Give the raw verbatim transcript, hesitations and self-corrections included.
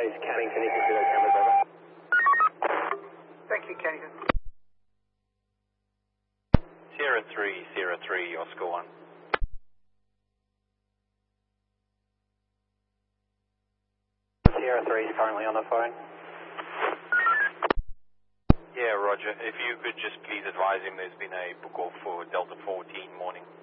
Base, Cannington, you can see those cameras over. Thank you, Cannington. Sierra three, Sierra three, Oscar one. Sierra three is currently on the phone. Yeah, Roger. If you could just please advise him there's been a book off for Delta fourteen morning.